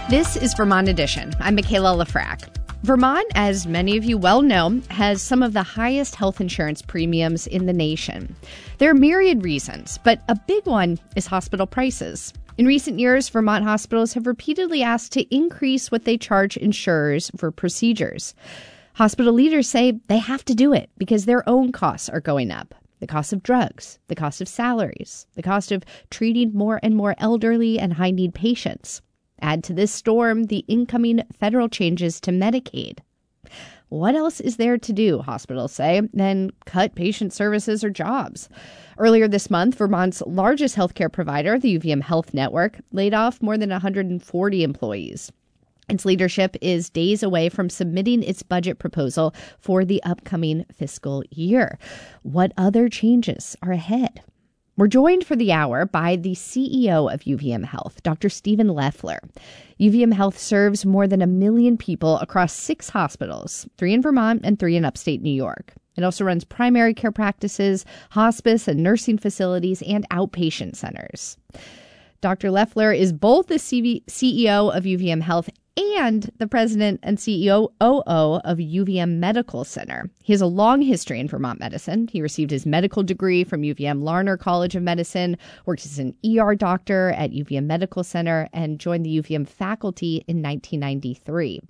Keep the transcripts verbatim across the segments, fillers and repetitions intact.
This is Vermont Edition. I'm Michaela Lafrac. Vermont, as many of you well know, has some of the highest health insurance premiums in the nation. There are myriad reasons, but a big one is hospital prices. In recent years, Vermont hospitals have repeatedly asked to increase what they charge insurers for procedures. Hospital leaders say they have to do it because their own costs are going up. The cost of drugs, the cost of salaries, the cost of treating more and more elderly and high-need patients. Add to this storm the incoming federal changes to Medicaid. What else is there to do, hospitals say, than cut patient services or jobs? Earlier this month, Vermont's largest healthcare provider, the U V M Health Network, laid off more than one hundred forty employees. Its leadership is days away from submitting its budget proposal for the upcoming fiscal year. What other changes are ahead? We're joined for the hour by the C E O of U V M Health, Doctor Stephen Loeffler. U V M Health serves more than a million people across six hospitals, three in Vermont and three in upstate New York. It also runs primary care practices, hospice and nursing facilities, and outpatient centers. Doctor Loeffler is both the C E O of U V M Health and the president and C E O of U V M Medical Center. He has a long history in Vermont medicine. He received his medical degree from U V M Larner College of Medicine, worked as an E R doctor at U V M Medical Center, and joined the U V M faculty in nineteen ninety-three.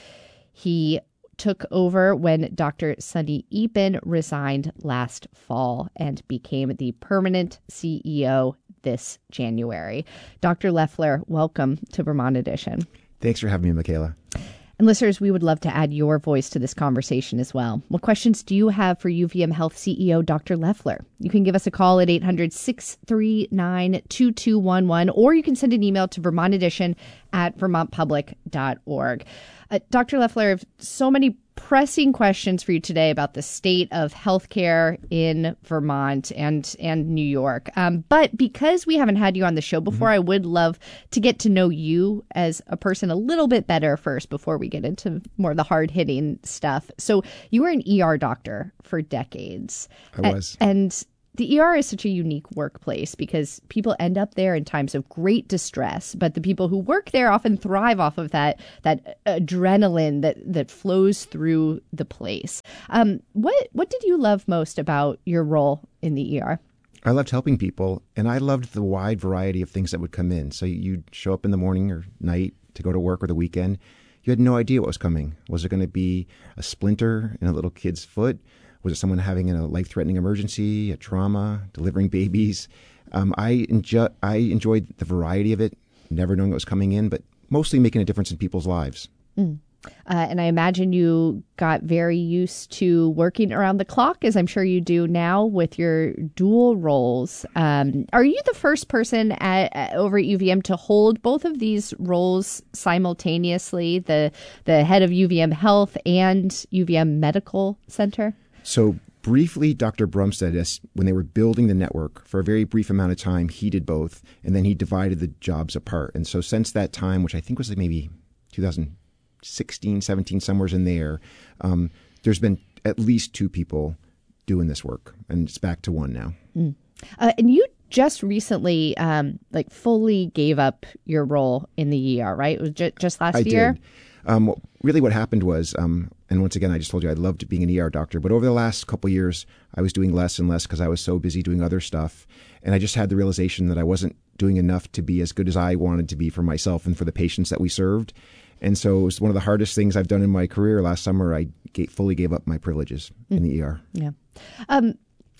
He took over when Doctor Sunny Eapen resigned last fall and became the permanent C E O this January. Doctor Loeffler, welcome to Vermont Edition. Thanks for having me, Michaela. And listeners, we would love to add your voice to this conversation as well. What questions do you have for U V M Health C E O Doctor Loeffler? You can give us a call at eight hundred, six three nine, two two one one, or you can send an email to vermont edition at vermont public dot org. Uh, Doctor Loeffler, I have so many pressing questions for you today about the state of healthcare in Vermont and and New York. Um, but because we haven't had you on the show before, mm-hmm. I would love to get to know you as a person a little bit better first before we get into more of the hard-hitting stuff. So you were an E R doctor for decades. I was. A- and the E R is such a unique workplace because people end up there in times of great distress, but the people who work there often thrive off of that that adrenaline that, that flows through the place. Um, what what did you love most about your role in the E R? I loved helping people, and I loved the wide variety of things that would come in. So you'd show up in the morning or night to go to work or the weekend. You had no idea what was coming. Was it going to be a splinter in a little kid's foot? Was it someone having a life-threatening emergency, a trauma, delivering babies? Um, I, enjo- I enjoyed the variety of it, never knowing what was coming in, but mostly making a difference in people's lives. Mm. Uh, and I imagine you got very used to working around the clock, as I'm sure you do now with your dual roles. Um, are you the first person at, at, over at U V M to hold both of these roles simultaneously, the, the head of U V M Health and U V M Medical Center? So briefly, Doctor Brumstead, as when they were building the network, for a very brief amount of time, he did both, and then he divided the jobs apart. And so since that time, which I think was like maybe two thousand sixteen, seventeen, somewhere in there, um, there's been at least two people doing this work, and it's back to one now. Mm. Uh, and you just recently, um, like, fully gave up your role in the E R, right? It was ju- just last I year? Did. Um, really what happened was, um, and once again, I just told you I loved being an E R doctor, but over the last couple of years, I was doing less and less because I was so busy doing other stuff. And I just had the realization that I wasn't doing enough to be as good as I wanted to be for myself and for the patients that we served. And so it was one of the hardest things I've done in my career. Last summer, I g- fully gave up my privileges mm. in the E R. Yeah. Um,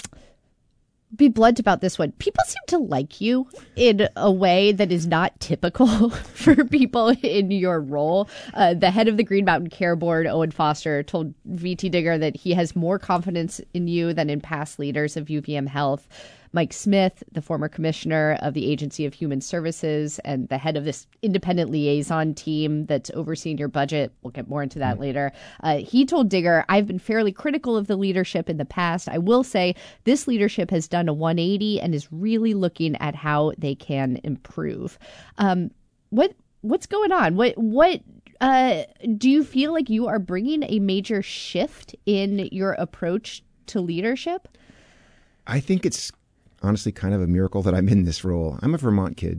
be blunt about this one. People seem to like you in a way that is not typical for people in your role. Uh, the head of the Green Mountain Care Board, Owen Foster, told V T Digger that he has more confidence in you than in past leaders of U V M Health. Mike Smith, the former commissioner of the Agency of Human Services and the head of this independent liaison team that's overseeing your budget, we'll get more into that mm-hmm. later, uh, he told Digger, I've been fairly critical of the leadership in the past. I will say this leadership has done a one eighty and is really looking at how they can improve. Um, what What's going on? What What uh, do you feel like you are bringing a major shift in your approach to leadership? I think it's honestly kind of a miracle that I'm in this role. I'm a Vermont kid,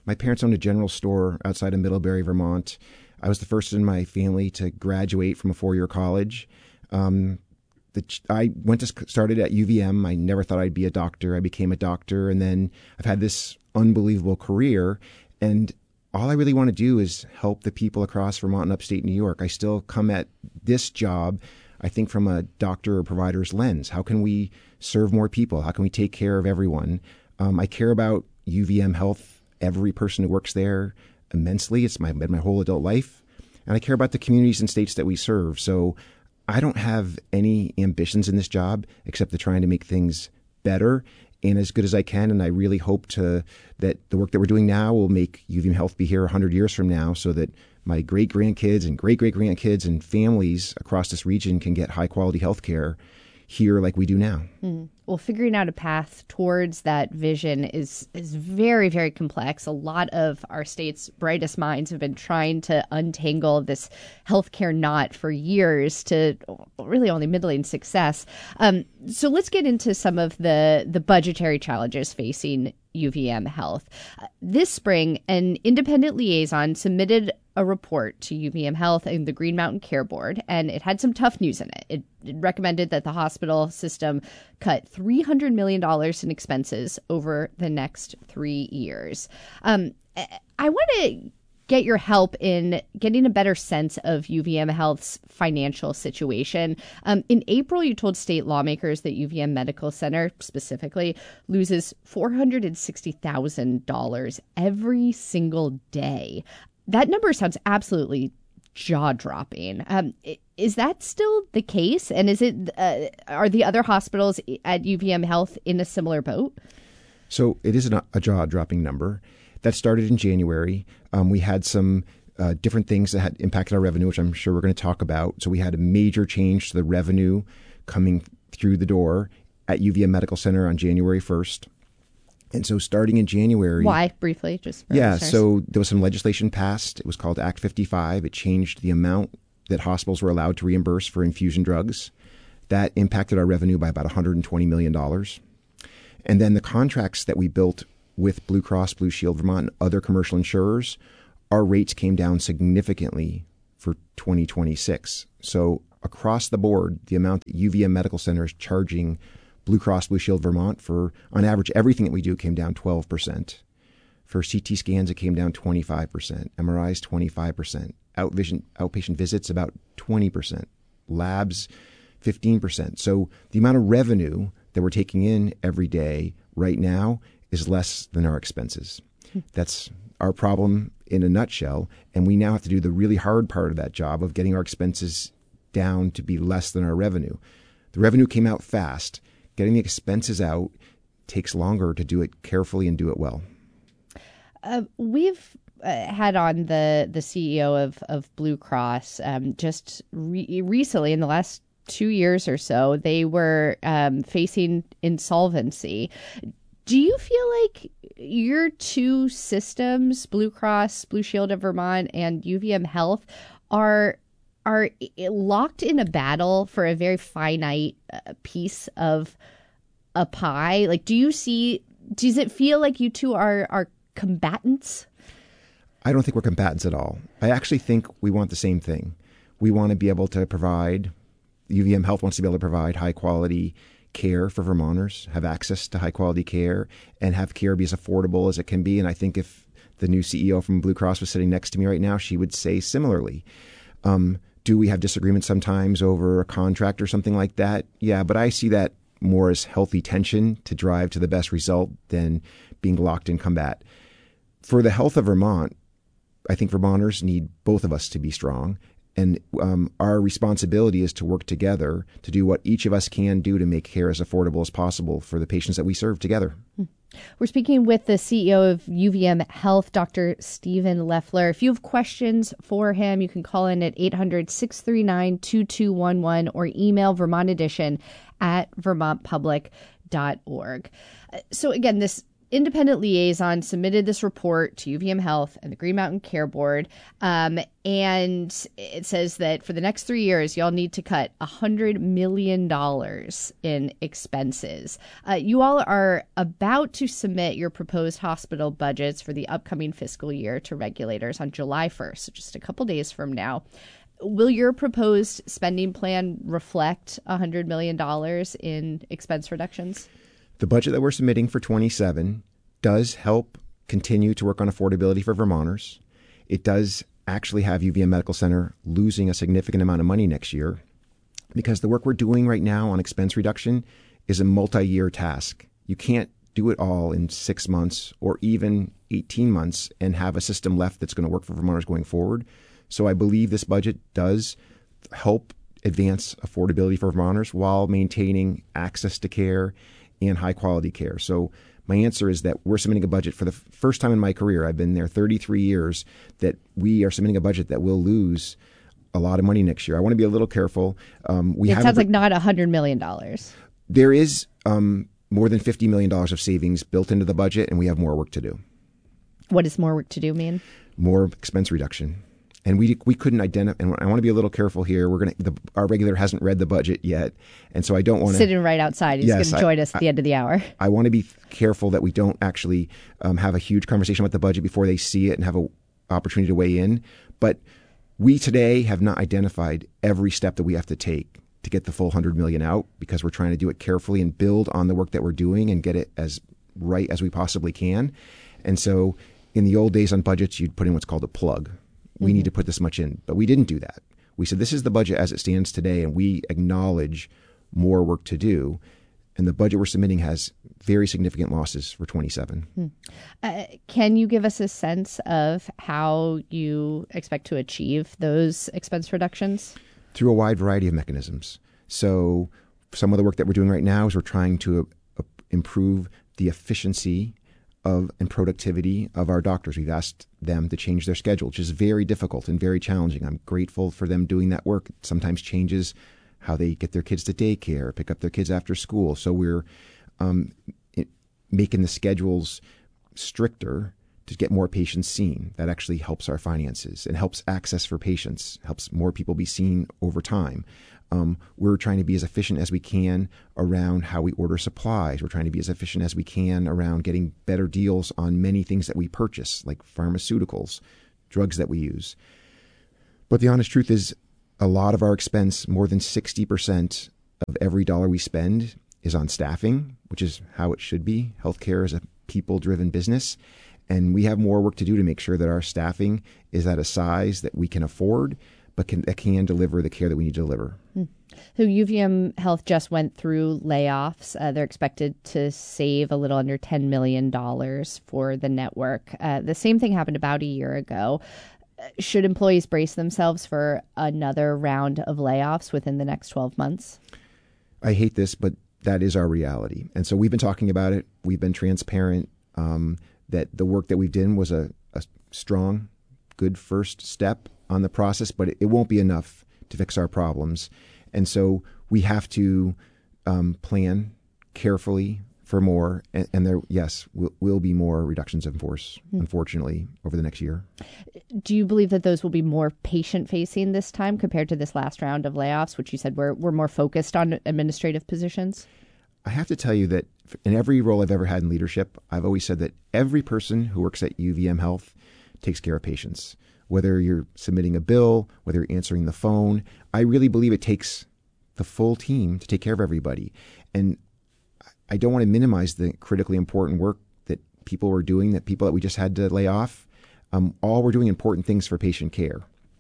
My parents owned a general store outside of Middlebury, Vermont. I was the first in my family to graduate from a four-year college. Um, the, I went to started at U V M. I never thought I'd be a doctor. I became a doctor, and then I've had this unbelievable career. And all I really want to do is help the people across Vermont and upstate New York. I still come at this job, I think, from a doctor or provider's lens. How can we serve more people? How can we take care of everyone? Um, I care about U V M Health, every person who works there immensely. It's my, my whole adult life. And I care about the communities and states that we serve. So I don't have any ambitions in this job except to trying to make things better and as good as I can. And I really hope to that the work that we're doing now will make U V M Health be here one hundred years from now so that my great-grandkids and great-great-grandkids and families across this region can get high-quality health care here like we do now. Mm. Well, figuring out a path towards that vision is is very, very complex. A lot of our state's brightest minds have been trying to untangle this healthcare knot for years to really only middling success. Um, so let's get into some of the, the budgetary challenges facing U V M Health. Uh, this spring, an independent liaison submitted a report to U V M Health and the Green Mountain Care Board, and it had some tough news in it. It, it recommended that the hospital system cut three hundred million dollars in expenses over the next three years. Um, I want to get your help in getting a better sense of U V M Health's financial situation. Um, in April, you told state lawmakers that U V M Medical Center specifically loses four hundred sixty thousand dollars every single day. That number sounds absolutely jaw-dropping. Um, is that still the case? And is it uh, are the other hospitals at U V M Health in a similar boat? So it is a jaw-dropping number. That started in January. Um, we had some uh, different things that had impacted our revenue, which I'm sure we're going to talk about. So we had a major change to the revenue coming through the door at U V M Medical Center on January first. And so starting in January... Why, briefly? Just for Yeah, listeners. So there was some legislation passed. It was called Act fifty-five. It changed the amount that hospitals were allowed to reimburse for infusion drugs. That impacted our revenue by about one hundred twenty million dollars. And then the contracts that we built with Blue Cross Blue Shield Vermont and other commercial insurers, our rates came down significantly for twenty twenty-six. So across the board, the amount that U V M Medical Center is charging Blue Cross Blue Shield Vermont for, on average, everything that we do came down twelve percent. For C T scans, it came down twenty-five percent. M R Is, twenty-five percent. Outvision, outpatient visits, about twenty percent. Labs, fifteen percent. So the amount of revenue that we're taking in every day right now is less than our expenses. That's our problem in a nutshell. And we now have to do the really hard part of that job of getting our expenses down to be less than our revenue. The revenue came out fast. Getting the expenses out takes longer to do it carefully and do it well. Uh, we've uh, had on the, the C E O of, of Blue Cross um, just re- recently in the last two years or so. They were um, facing insolvency. Do you feel like your two systems, Blue Cross, Blue Shield of Vermont, and U V M Health, are are locked in a battle for a very finite uh, piece of a pie? Like, do you see, does it feel like you two are, are combatants? I don't think we're combatants at all. I actually think we want the same thing. We want to be able to provide, U V M Health wants to be able to provide high quality care for Vermonters, have access to high quality care, and have care be as affordable as it can be. And I think if the new C E O from Blue Cross was sitting next to me right now, she would say similarly. Um, do we have disagreements sometimes over a contract or something like that? Yeah, but I see that more as healthy tension to drive to the best result than being locked in combat. For the health of Vermont, I think Vermonters need both of us to be strong. And um, our responsibility is to work together to do what each of us can do to make care as affordable as possible for the patients that we serve together. We're speaking with the C E O of U V M Health, Doctor Stephen Loeffler. If you have questions for him, you can call in at eight hundred, six three nine, two two one one or email Vermont Edition at vermont public dot org. So again, this independent liaison submitted this report to U V M Health and the Green Mountain Care Board. Um, and it says that for the next three years, y'all need to cut one hundred million dollars in expenses. Uh, you all are about to submit your proposed hospital budgets for the upcoming fiscal year to regulators on July first, so just a couple days from now. Will your proposed spending plan reflect one hundred million dollars in expense reductions? The budget that we're submitting for twenty-seven does help continue to work on affordability for Vermonters. It does actually have U V M Medical Center losing a significant amount of money next year because the work we're doing right now on expense reduction is a multi-year task. You can't do it all in six months or even eighteen months and have a system left that's going to work for Vermonters going forward. So I believe this budget does help advance affordability for Vermonters while maintaining access to care and high quality care. So my answer is that we're submitting a budget for the first time in my career. I've been there thirty-three years, that we are submitting a budget that will lose a lot of money next year. I want to be a little careful. Um, we it sounds like not one hundred million dollars. There is um, more than fifty million dollars of savings built into the budget, and we have more work to do. What does more work to do mean? More expense reduction. And we we couldn't identify, and I want to be a little careful here. We're going to, our regulator hasn't read the budget yet. And so I don't want to. Sitting right outside. He's yes, going to join I, us at the end of the hour. I want to be careful that we don't actually um, have a huge conversation about the budget before they see it and have an opportunity to weigh in. But we today have not identified every step that we have to take to get the full one hundred million dollars out, because we're trying to do it carefully and build on the work that we're doing and get it as right as we possibly can. And so in the old days on budgets, you'd put in what's called a plug. We mm-hmm. need to put this much in. But we didn't do that. We said, this is the budget as it stands today, and we acknowledge more work to do. And the budget we're submitting has very significant losses for twenty-seven. Hmm. Uh, can you give us a sense of how you expect to achieve those expense reductions? Through a wide variety of mechanisms. So some of the work that we're doing right now is we're trying to uh, improve the efficiency of and productivity of our doctors. We've asked them to change their schedule, which is very difficult and very challenging. I'm grateful for them doing that work. It sometimes changes how they get their kids to daycare, pick up their kids after school. So we're um, it, making the schedules stricter to get more patients seen. That actually helps our finances and helps access for patients, helps more people be seen over time. Um, we're trying to be as efficient as we can around how we order supplies. We're trying to be as efficient as we can around getting better deals on many things that we purchase, like pharmaceuticals, drugs that we use. But the honest truth is, a lot of our expense, more than sixty percent of every dollar we spend, is on staffing, which is how it should be. Healthcare is a people-driven business. And we have more work to do to make sure that our staffing is at a size that we can afford, but can, that can deliver the care that we need to deliver. Hmm. So U V M Health just went through layoffs. Uh, they're expected to save a little under ten million dollars for the network. Uh, the same thing happened about a year ago. Should employees brace themselves for another round of layoffs within the next twelve months? I hate this, but that is our reality. And so we've been talking about it. We've been transparent um, that the work that we've done was a, a strong, good first step on the process, but it, it won't be enough to fix our problems. And so we have to um, plan carefully for more. And, and there, yes, will, will be more reductions in force, mm-hmm. unfortunately, over the next year. Do you believe that those will be more patient-facing this time compared to this last round of layoffs, which you said were, were more focused on administrative positions? I have to tell you that in every role I've ever had in leadership, I've always said that every person who works at U V M Health takes care of patients. Whether you're submitting a bill, whether you're answering the phone, I really believe it takes the full team to take care of everybody. And I don't want to minimize the critically important work that people were doing, that people that we just had to lay off. Um, all we're doing important things for patient care.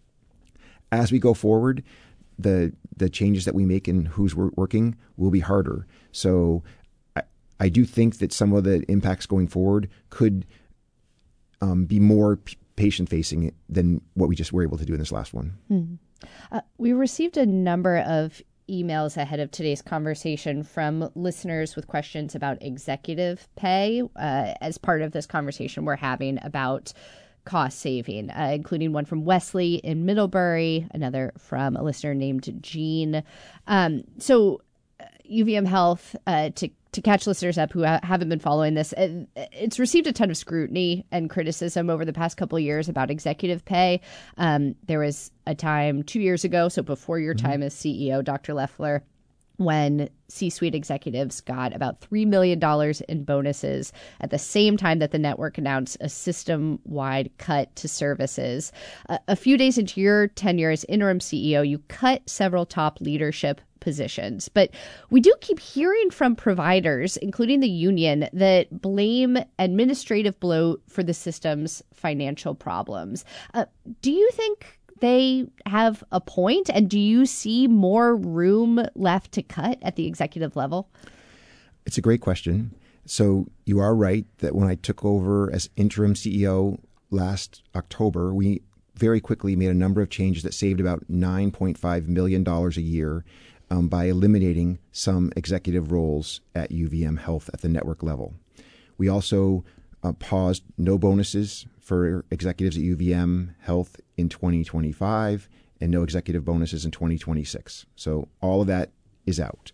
As we go forward, the the changes that we make in who's working will be harder. So I, I do think that some of the impacts going forward could um, be more p- patient-facing than what we just were able to do in this last one. Hmm. Uh, we received a number of emails ahead of today's conversation from listeners with questions about executive pay uh, as part of this conversation we're having about cost saving, uh, including one from Wesley in Middlebury, another from a listener named Jean. Um, so U V M Health, uh, to to catch listeners up who ha- haven't been following this, it, it's received a ton of scrutiny and criticism over the past couple of years about executive pay. Um, there was a time two years ago, so before your mm-hmm. time as C E O, Doctor Loeffler, when C-suite executives got about three million dollars in bonuses at the same time that the network announced a system-wide cut to services. Uh, a few days into your tenure as interim C E O, you cut several top leadership positions. But we do keep hearing from providers, including the union, that blame administrative bloat for the system's financial problems. Uh, do you think they have a point, and do you see more room left to cut at the executive level? It's a great question. So you are right that when I took over as interim C E O last October, we very quickly made a number of changes that saved about nine point five million dollars a year um, by eliminating some executive roles at U V M Health at the network level. We also uh, paused no bonuses for executives at U V M Health in twenty twenty-five and no executive bonuses in twenty twenty-six. So all of that is out.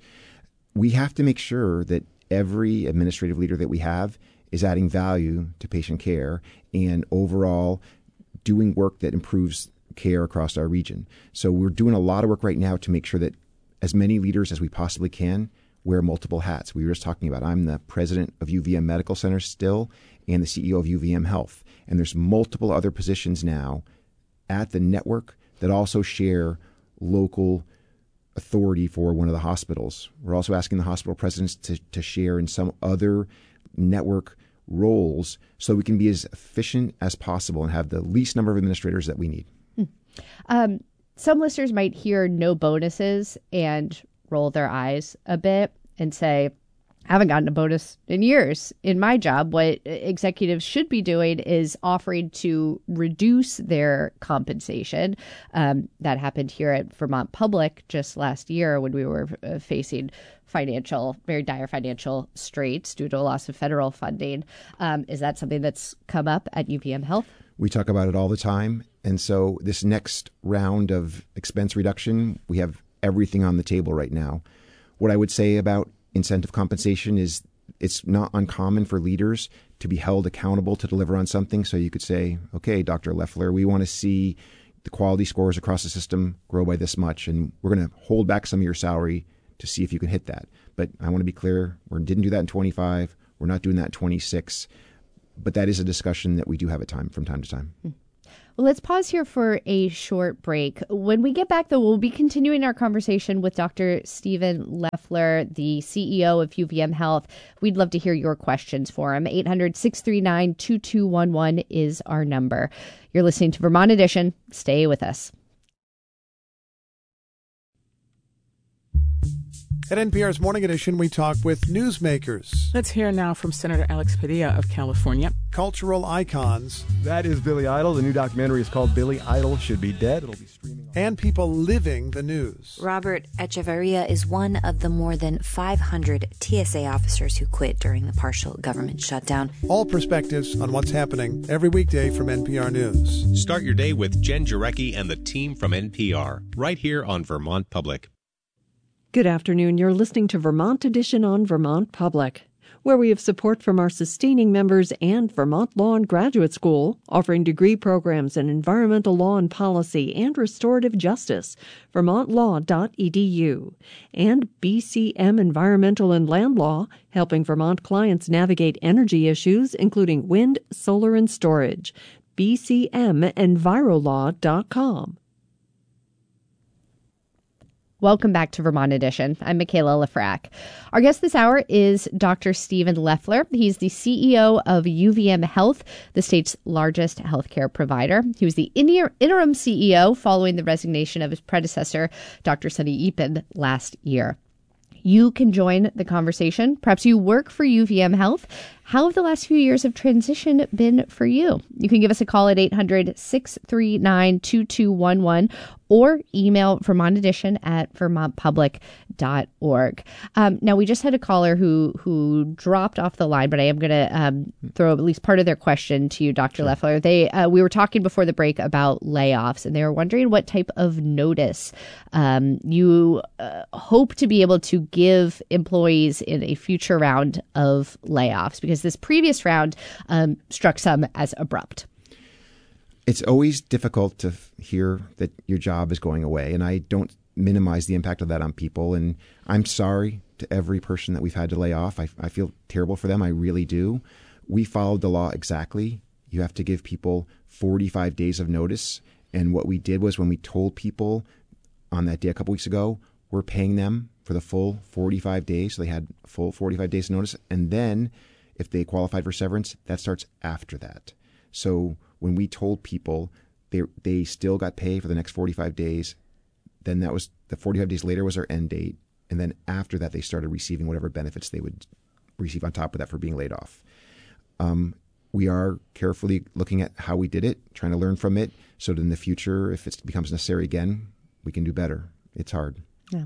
We have to make sure that every administrative leader that we have is adding value to patient care and overall doing work that improves care across our region. So we're doing a lot of work right now to make sure that as many leaders as we possibly can wear multiple hats. We were just talking about, I'm the president of U V M Medical Center still and the C E O of U V M Health. And there's multiple other positions now at the network that also share local authority for one of the hospitals. We're also asking the hospital presidents to, to share in some other network roles so we can be as efficient as possible and have the least number of administrators that we need. Hmm. Um, some listeners might hear no bonuses and roll their eyes a bit and say, I haven't gotten a bonus in years in my job. What executives should be doing is offering to reduce their compensation. Um, that happened here at Vermont Public just last year when we were uh, facing financial, very dire financial straits due to a loss of federal funding. Um, is that something that's come up at U V M Health? We talk about it all the time. And so this next round of expense reduction, we have everything on the table right now. What I would say about incentive compensation is it's not uncommon for leaders to be held accountable to deliver on something. So you could say, okay, Doctor Loeffler, we want to see the quality scores across the system grow by this much, and we're going to hold back some of your salary to see if you can hit that. But I want to be clear, we didn't do that in twenty-five. We're not doing that in twenty-six. But that is a discussion that we do have at time from time to time. Mm. Well, let's pause here for a short break. When we get back, though, we'll be continuing our conversation with Doctor Stephen Loeffler, the C E O of U V M Health. We'd love to hear your questions for him. eight hundred, six three nine, two two one one is our number. You're listening to Vermont Edition. Stay with us. At N P R's Morning Edition, we talk with newsmakers. Let's hear now from Senator Alex Padilla of California. Cultural icons. That is Billy Idol. The new documentary is called Billy Idol Should Be Dead. It'll be streaming on. And people living the news. Robert Echeverria is one of the more than five hundred T S A officers who quit during the partial government shutdown. All perspectives on what's happening every weekday from N P R News. Start your day with Jen Jarecki and the team from N P R, right here on Vermont Public. Good afternoon. You're listening to Vermont Edition on Vermont Public, where we have support from our sustaining members and Vermont Law and Graduate School, offering degree programs in environmental law and policy and restorative justice, vermont law dot e d u, and B C M Environmental and Land Law, helping Vermont clients navigate energy issues, including wind, solar, and storage, b c m envirolaw dot com. Welcome back to Vermont Edition. I'm Michaela Lafrac. Our guest this hour is Doctor Stephen Loeffler. He's the C E O of U V M Health, the state's largest healthcare provider. He was the interim C E O following the resignation of his predecessor, Doctor Sunny Eapen, last year. You can join the conversation. Perhaps you work for U V M Health, how have the last few years of transition been for you? You can give us a call at eight hundred, six three nine, two two one one or email Vermont Edition at vermont public dot org. Um, now, we just had a caller who who dropped off the line, but I am going to um, throw at least part of their question to you, Doctor Sure. Loeffler. They, uh, we were talking before the break about layoffs, and they were wondering what type of notice um, you uh, hope to be able to give employees in a future round of layoffs, because this previous round um, struck some as abrupt. It's always difficult to f- hear that your job is going away, and I don't minimize the impact of that on people. And I'm sorry to every person that we've had to lay off. I, I feel terrible for them. I really do. We followed the law exactly. You have to give people forty-five days of notice. And what we did was, when we told people on that day a couple weeks ago, we're paying them for the full forty-five days. So they had full forty-five days of notice. And then if they qualified for severance, that starts after that. So when we told people they they still got paid for the next forty-five days, then that was the forty-five days later was our end date. And then after that, they started receiving whatever benefits they would receive on top of that for being laid off. Um, we are carefully looking at how we did it, trying to learn from it, so that in the future, if it becomes necessary again, we can do better. It's hard. Yeah.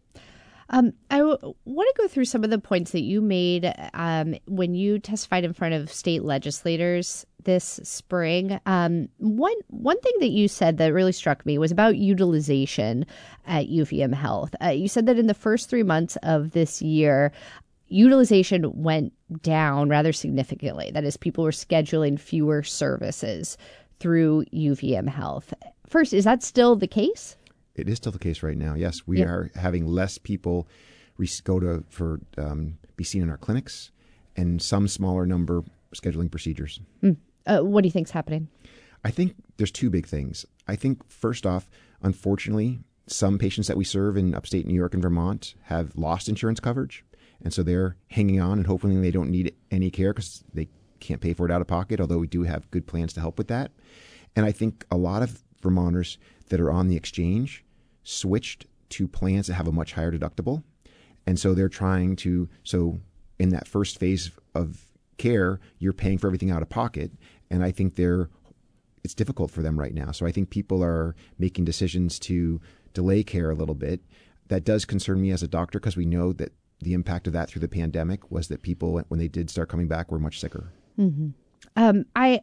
Um, I w- want to go through some of the points that you made um, when you testified in front of state legislators this spring. Um, one one thing that you said that really struck me was about utilization at U V M Health. Uh, you said that in the first three months of this year, utilization went down rather significantly. That is, people were scheduling fewer services through U V M Health. First, is that still the case? It is still the case right now. Yes, we yeah. are having less people re- go to for um, be seen in our clinics, and some smaller number scheduling procedures. Mm. Uh, what do you think is happening? I think there's two big things. I think first off, unfortunately, some patients that we serve in upstate New York and Vermont have lost insurance coverage, and so they're hanging on and hoping they don't need any care because they can't pay for it out of pocket. Although we do have good plans to help with that, and I think a lot of Vermonters that are on the exchange switched to plans that have a much higher deductible. And so they're trying to, so in that first phase of care, you're paying for everything out of pocket. And I think they're, it's difficult for them right now. So I think people are making decisions to delay care a little bit. That does concern me as a doctor, because we know that the impact of that through the pandemic was that people, when they did start coming back, were much sicker. Mm-hmm. Um, I,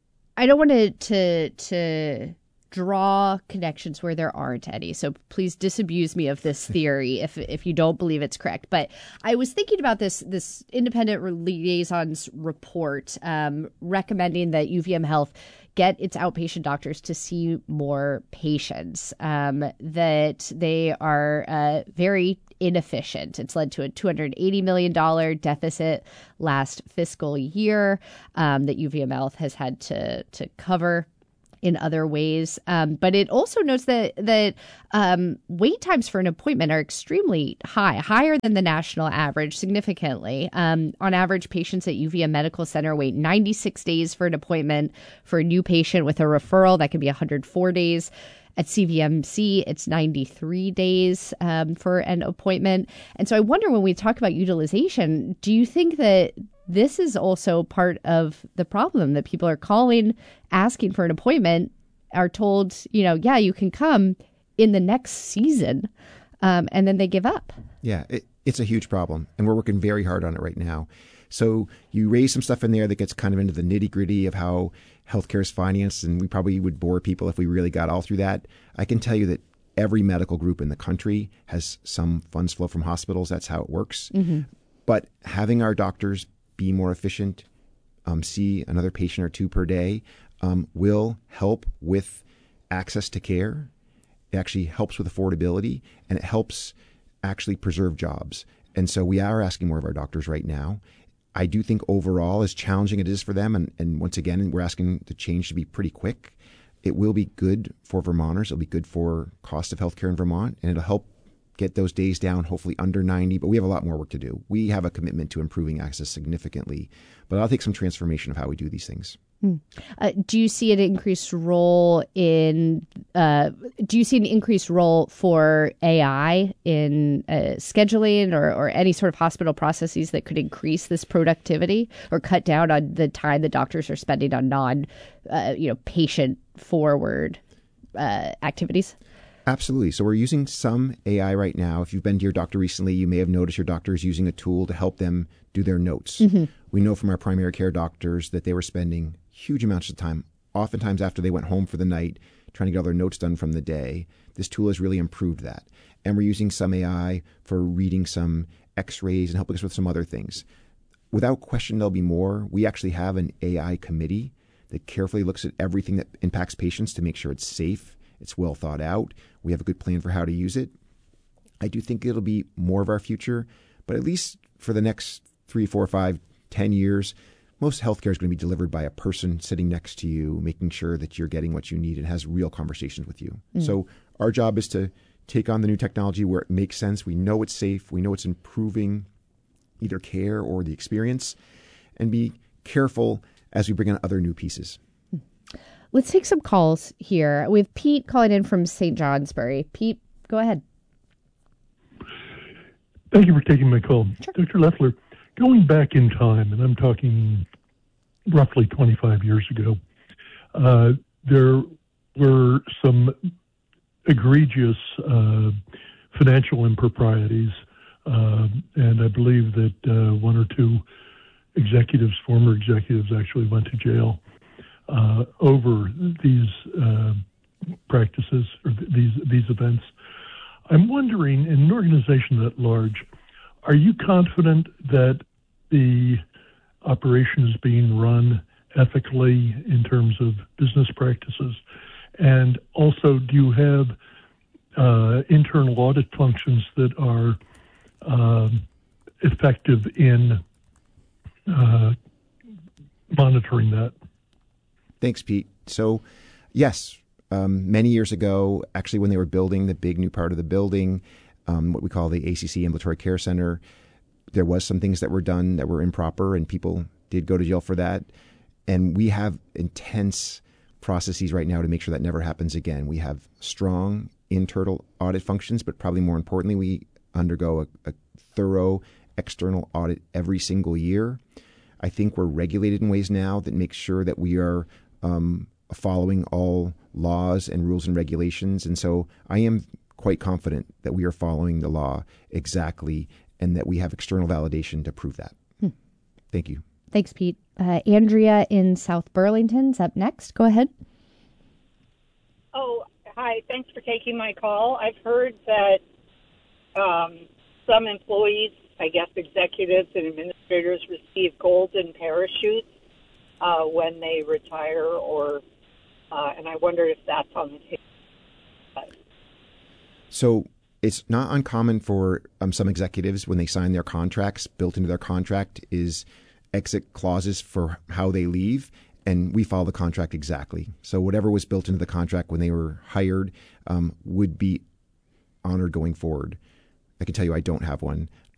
I don't want to, to, to, draw connections where there aren't any. So please disabuse me of this theory if if you don't believe it's correct. But I was thinking about this this independent liaison's report um, recommending that U V M Health get its outpatient doctors to see more patients, um, that they are uh, very inefficient. It's led to a two hundred eighty million dollars deficit last fiscal year um, that U V M Health has had to to cover in other ways. Um, but it also notes that that um, wait times for an appointment are extremely high, higher than the national average significantly. Um, on average, patients at U V M Medical Center wait ninety-six days for an appointment. For a new patient with a referral, that can be one hundred four days. At C V M C, it's ninety-three days um, for an appointment. And so I wonder, when we talk about utilization, do you think that this is also part of the problem, that people are calling, asking for an appointment, are told, you know, yeah, you can come in the next season, um, and then they give up? Yeah, it, it's a huge problem, and we're working very hard on it right now. So you raise some stuff in there that gets kind of into the nitty gritty of how healthcare is financed, and we probably would bore people if we really got all through that. I can tell you that every medical group in the country has some funds flow from hospitals. That's how it works. Mm-hmm. But having our doctors be more efficient, um, see another patient or two per day, um, will help with access to care. It actually helps with affordability, and it helps actually preserve jobs. And so we are asking more of our doctors right now. I do think overall, as challenging it is for them, and, and once again, we're asking the change to be pretty quick, it will be good for Vermonters. It'll be good for cost of healthcare in Vermont, and it'll help get those days down, hopefully under ninety. But we have a lot more work to do. We have a commitment to improving access significantly, but I'll take some transformation of how we do these things. Hmm. Uh, do you see an increased role in, uh, do you see an increased role for A I in uh, scheduling or, or any sort of hospital processes that could increase this productivity or cut down on the time that doctors are spending on non, uh, you know, patient forward uh, activities? Absolutely. So we're using some A I right now. If you've been to your doctor recently, you may have noticed your doctor is using a tool to help them do their notes. Mm-hmm. We know from our primary care doctors that they were spending huge amounts of time, oftentimes after they went home for the night, trying to get all their notes done from the day. This tool has really improved that. And we're using some A I for reading some x-rays and helping us with some other things. Without question, there'll be more. We actually have an A I committee that carefully looks at everything that impacts patients to make sure it's safe, it's well thought out. We have a good plan for how to use it. I do think it'll be more of our future, but at least for the next three, four, five, ten years, most healthcare is going to be delivered by a person sitting next to you, making sure that you're getting what you need and has real conversations with you. Mm. So our job is to take on the new technology where it makes sense. We know it's safe. We know it's improving either care or the experience, and be careful as we bring in other new pieces. Let's take some calls here. We have Pete calling in from Saint Johnsbury. Pete, go ahead. Thank you for taking my call. Sure. Doctor Leffler, going back in time, and I'm talking roughly twenty-five years ago, uh, there were some egregious uh, financial improprieties, uh, and I believe that uh, one or two executives, former executives, actually went to jail uh, over these uh, practices or th- these these events. I'm wondering, in an organization at large, are you confident that the operation is being run ethically in terms of business practices? And also, do you have uh, internal audit functions that are um, effective in uh, monitoring that? Thanks, Pete. So, yes, um, many years ago, actually when they were building the big new part of the building, um, what we call the A C C Ambulatory Care Center, there was some things that were done that were improper, and people did go to jail for that. And we have intense processes right now to make sure that never happens again. We have strong internal audit functions, but probably more importantly, we undergo a, a thorough external audit every single year. I think we're regulated in ways now that make sure that we are um, following all laws and rules and regulations. And so I am quite confident that we are following the law exactly and that we have external validation to prove that. Hmm. Thank you. Thanks, Pete. Uh, Andrea in South Burlington's up next. Go ahead. Oh, hi. Thanks for taking my call. I've heard that um, some employees, I guess executives and administrators, receive golden parachutes uh, when they retire, or uh, and I wonder if that's on the table. So it's not uncommon for um, some executives, when they sign their contracts, built into their contract is exit clauses for how they leave, and we follow the contract exactly. So whatever was built into the contract when they were hired um, would be honored going forward. I can tell you I don't have one.